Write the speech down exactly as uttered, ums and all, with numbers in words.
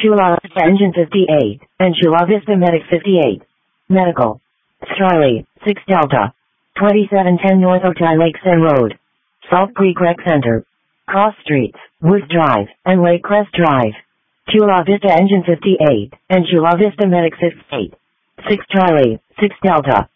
Chula Vista Engine fifty-eight, and Chula Vista Medic fifty-eight. Medical. Charlie, six Delta. twenty-seven ten North Otay Lakeside Road. Salt Creek Rec Center. Cross Streets, Woods Drive, and Lake Crest Drive. Chula Vista Engine fifty-eight, and Chula Vista Medic fifty-eight. six Charlie, six Delta.